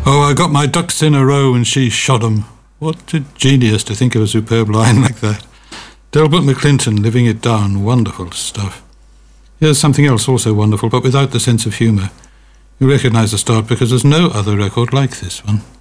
Oh, I got my ducks in a row and she shot 'em. What a genius to think of a superb line like that. Delbert McClinton living it down. Wonderful stuff. Here's something else also wonderful, but without the sense of humour. You recognise the start because there's no other record like this one.